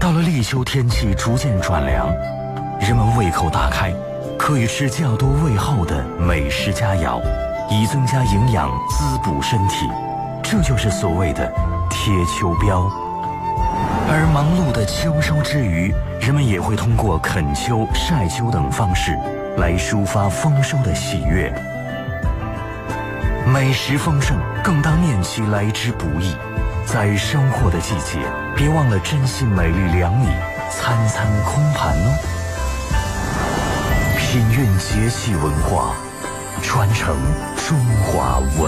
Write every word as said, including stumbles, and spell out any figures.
到了立秋，天气逐渐转凉，人们胃口大开，可以吃较多味厚的美食佳肴，以增加营养，滋补身体。这就是所谓的贴秋膘。而忙碌的秋收之余，人们也会通过恳秋、晒秋等方式来抒发丰收的喜悦。美食丰盛，更当念其来之不易。在收获的季节，别忘了珍惜美丽粮米，餐餐空盘哦。品韵节气文化，传承中华文